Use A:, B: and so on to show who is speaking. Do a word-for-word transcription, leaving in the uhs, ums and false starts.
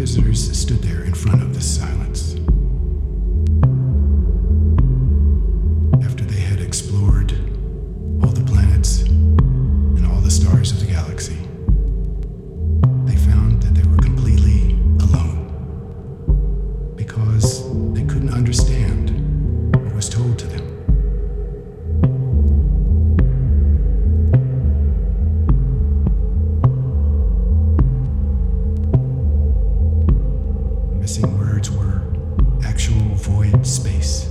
A: visitors stood there in front of the silence. After they had explored all the planets and all the stars of the galaxy, they found that they were completely alone because they couldn't understand what was told to them. Missing words were actual void space.